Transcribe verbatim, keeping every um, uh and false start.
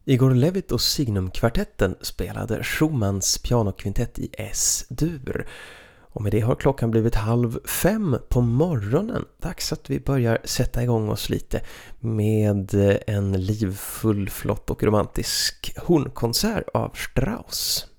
Igor Levit och Signum-kvartetten spelade Schumanns pianokvintett i S-dur. Och med det har klockan blivit halv fem på morgonen. Dags att vi börjar sätta igång oss lite med en livfull, flott och romantisk hornkonsert av Strauss.